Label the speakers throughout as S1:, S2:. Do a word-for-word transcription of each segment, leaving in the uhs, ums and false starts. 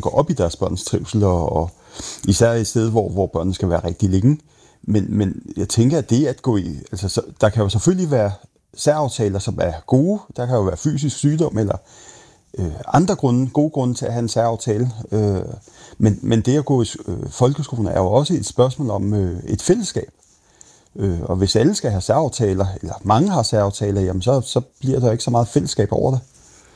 S1: går op i deres børns trivsel, og, og især i stedet, hvor, hvor børnene skal være rigtig længe. Men, men jeg tænker, at det at gå i... Altså, så, der kan jo selvfølgelig være særaftaler, som er gode. Der kan jo være fysisk sygdom, eller øh, andre grunde, gode grunde til at have en særaftale. Øh, men, men det at gå i øh, folkeskolen er jo også et spørgsmål om øh, et fællesskab. Øh, og hvis alle skal have særaftaler, eller mange har særaftaler, jamen så, så bliver der ikke så meget fællesskab over det.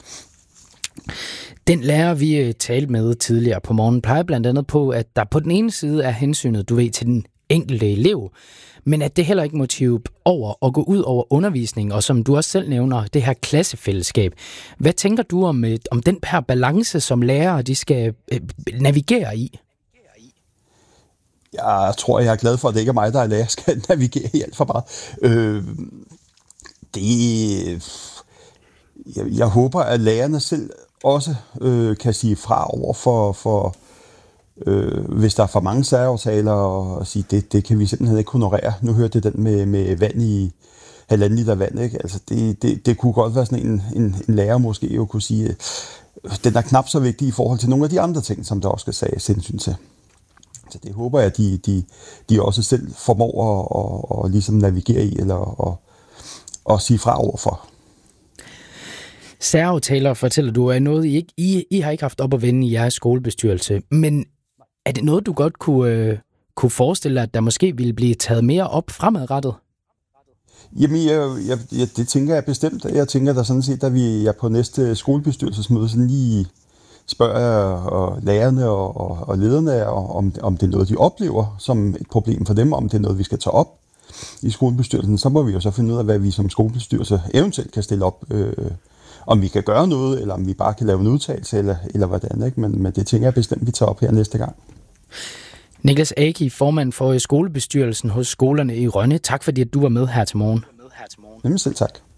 S2: Den lærer, vi talte med tidligere på morgen, plejer blandt andet på, at der på den ene side er hensynet, du ved, til den enkelte elev, men at det heller ikke motiv over at gå ud over undervisning, og som du også selv nævner, det her klassefællesskab. Hvad tænker du om, om den her balance, som lærere de skal øh, navigere i?
S1: Jeg tror, jeg er glad for, at det ikke er mig, der er lærer, skal navigere i alt for meget. Øh, det... Jeg, jeg håber, at lærerne selv også øh, kan sige fra over for, for øh, hvis der er for mange særaftaler, og sige, det, det kan vi simpelthen ikke honorere. Nu hørte det den med, med vand i halvanden liter vand, ikke? Altså det, det, det kunne godt være sådan en, en, en lærer måske jo kunne sige, den er knap så vigtig i forhold til nogle af de andre ting, som der også skal sige sindsyn til. Så det håber jeg, at de, de, de også selv formår at, at, at ligesom navigere i, eller at, at sige fra overfor.
S2: Særaftaler, fortæller du, er noget, I ikke I, I har ikke haft op at vende i jeres skolebestyrelse, men er det noget, du godt kunne, øh, kunne forestille dig, at der måske ville blive taget mere op fremadrettet?
S1: Jamen, jeg, jeg, jeg, det tænker jeg bestemt. Jeg tænker da sådan set, at vi er på næste skolebestyrelsesmøde sådan lige spørger og lærerne og, og, og lederne, om, om det er noget, de oplever som et problem for dem, om det er noget, vi skal tage op i skolebestyrelsen. Så må vi jo så finde ud af, hvad vi som skolebestyrelse eventuelt kan stille op. Øh, om vi kan gøre noget, eller om vi bare kan lave en udtalelse, eller, eller hvordan. Ikke? Men, men det tænker jeg bestemt, vi tager op her næste gang.
S2: Niklas Aki, formand for skolebestyrelsen hos skolerne i Rønne. Tak fordi, at du var med her til morgen.
S1: Jamen selv tak.